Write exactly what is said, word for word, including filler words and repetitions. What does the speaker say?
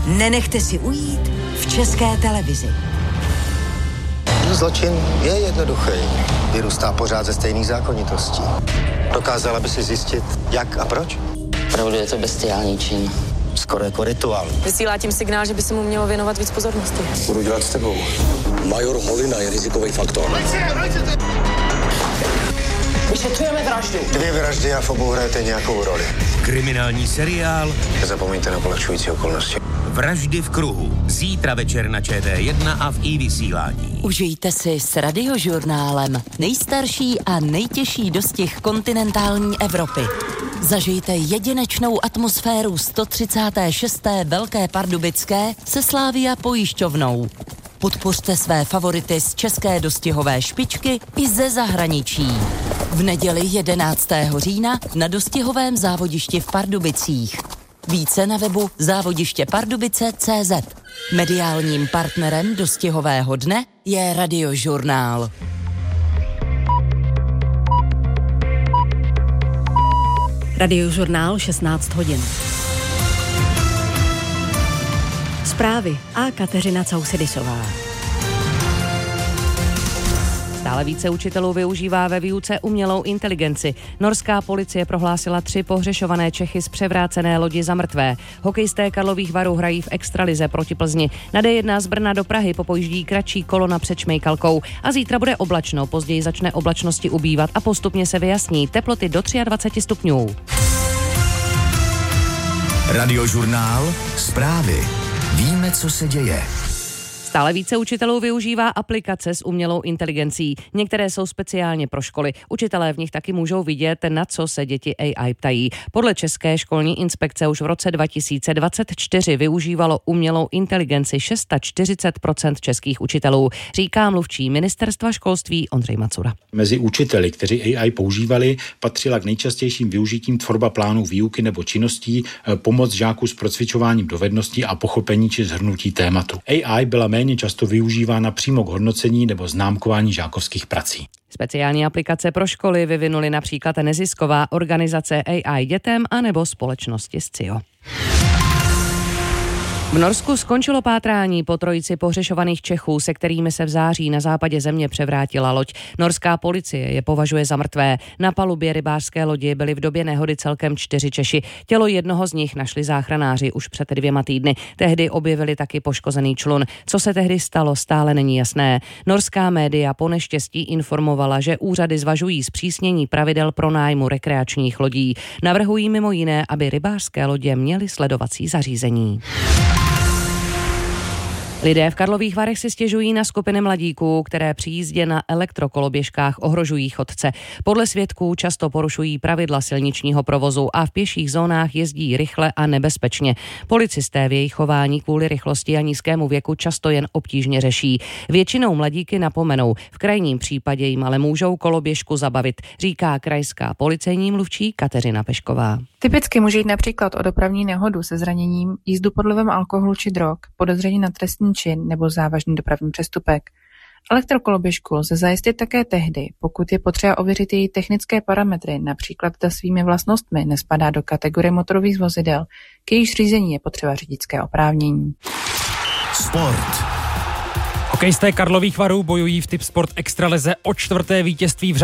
nenechte si ujít v České televizi. Zločin je jednoduchý. Vyrůstá pořád ze stejných zákonitostí. Dokázala by si zjistit, jak a proč? Opravdu je to bestiální čin. Skoro jako rituál. Vysílá tím signál, že by se mu mělo věnovat víc pozornosti. Budu dělat s tebou. Major Holina je rizikový faktor. Vyšetřujeme vraždu. Dvě vraždy a v obou hrajete nějakou roli. Kriminální seriál. Nezapomeňte na polehčující okolnosti. Vraždy v kruhu. Zítra večer na Č T jedna a v iVysílání. Užijte si s Radiožurnálem nejstarší a nejtěžší dostih kontinentální Evropy. Zažijte jedinečnou atmosféru sto třicáté šesté Velké Pardubické se Slavia pojišťovnou. Podpořte své favority z české dostihové špičky i ze zahraničí. V neděli jedenáctého října na dostihovém závodišti v Pardubicích. Více na webu závodiště pardubice tečka cé zet. Mediálním partnerem dostihového dne je Radiožurnál. Radiožurnál šestnáct hodin. Zprávy a Kateřina Causedisová. Stále více učitelů využívá ve výuce umělou inteligenci. Norská policie prohlásila tři pohřešované Čechy z převrácené lodi za mrtvé. Hokejisté Karlových Varů hrají v extralize proti Plzni. Na D jedna z Brna do Prahy popojíždí kratší kolona před Šmejkalkou. A zítra bude oblačno, později začne oblačnosti ubývat a postupně se vyjasní. Teploty do dvacet tři stupňů. Radiožurnál. Zprávy. Víme, co se děje. Stále více učitelů využívá aplikace s umělou inteligencí. Některé jsou speciálně pro školy. Učitelé v nich taky můžou vidět, na co se děti A I ptají. Podle České školní inspekce už v roce dva tisíce dvacet čtyři využívalo umělou inteligenci čtyřicet šest procent českých učitelů, říká mluvčí Ministerstva školství Ondřej Macura. Mezi učiteli, kteří A I používali, patřila k nejčastějším využitím tvorba plánů výuky nebo činností, pomoc žáků s procvičováním dovedností a pochopení či shrnutí tématu. A I byla méně často využívána přímo k hodnocení nebo známkování žákovských prací. Speciální aplikace pro školy vyvinuli například nezisková organizace A I dětem anebo společnosti S C I O. V Norsku skončilo pátrání po trojici pohřešovaných Čechů, se kterými se v září na západě země převrátila loď. Norská policie je považuje za mrtvé. Na palubě rybářské lodi byli v době nehody celkem čtyři Češi. Tělo jednoho z nich našli záchranáři už před dvěma týdny. Tehdy objevili taky poškozený člun. Co se tehdy stalo, stále není jasné. Norská média po neštěstí informovala, že úřady zvažují zpřísnění pravidel pro nájmu rekreačních lodí. Navrhují mimo jiné, aby rybářské lodě měly sledovací zařízení. Lidé v Karlových Varech si stěžují na skupiny mladíků, které při jízdě na elektrokoloběžkách ohrožují chodce. Podle svědků často porušují pravidla silničního provozu a v pěších zónách jezdí rychle a nebezpečně. Policisté v jejich chování kvůli rychlosti a nízkému věku často jen obtížně řeší. Většinou mladíky napomenou, v krajním případě jim ale můžou koloběžku zabavit, říká krajská policejní mluvčí Kateřina Pešková. Typicky může jít například o dopravní nehodu se zraněním, jízdu pod vlivem alkoholu či drog, podezření na trestní čin nebo závažný dopravní přestupek. Elektrokoloběžku lze zajistit také tehdy, pokud je potřeba ověřit její technické parametry, například zda svými vlastnostmi nespadá do kategorie motorových vozidel, k jejíž řízení je potřeba řidičské oprávnění. Sport. Hokejisté Karlových Varů bojují v Tipsport extralize o čtvrté vítězství v